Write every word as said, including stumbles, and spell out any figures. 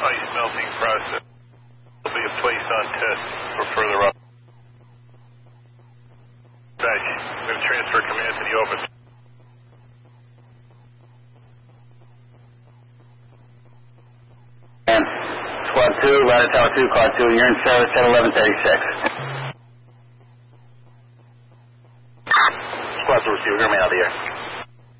ice melting process. Will be a place on test for further up. Back. I'm going to transfer command to the office. And Squad two, Ladder Tower two, Quad two, you're in service at eleven thirty-six. Squad two, receiver, remain out of the air.